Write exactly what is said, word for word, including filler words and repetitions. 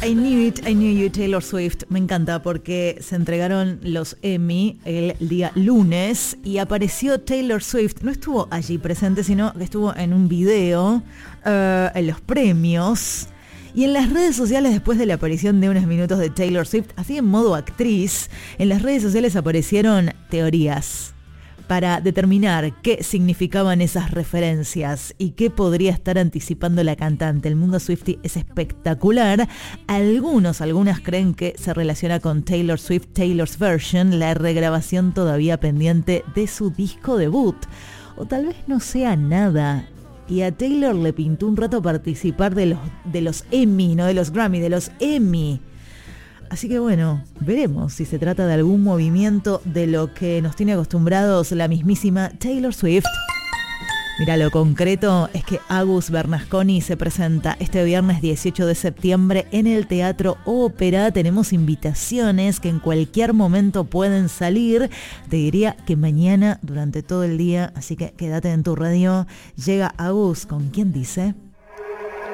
I Knew It, I Knew You, Taylor Swift. Me encanta porque se entregaron los Emmy el día lunes y apareció Taylor Swift. No estuvo allí presente, sino que estuvo en un video uh, en los premios. Y en las redes sociales, después de la aparición de unos minutos de Taylor Swift, así en modo actriz, en las redes sociales aparecieron teorías para determinar qué significaban esas referencias y qué podría estar anticipando la cantante. El mundo Swiftie es espectacular. Algunos, algunas creen que se relaciona con Taylor Swift, Taylor's Version, la regrabación todavía pendiente de su disco debut. O tal vez no sea nada. Y a Taylor le pintó un rato participar de los, de los Emmy, no de los Grammy, de los Emmy. Así que bueno, veremos si se trata de algún movimiento de lo que nos tiene acostumbrados la mismísima Taylor Swift. Mira, lo concreto es que Agus Bernasconi se presenta este viernes dieciocho de septiembre en el Teatro Ópera. Tenemos invitaciones que en cualquier momento pueden salir. Te diría que mañana durante todo el día, así que quédate en tu radio. Llega Agus, ¿con quién dice?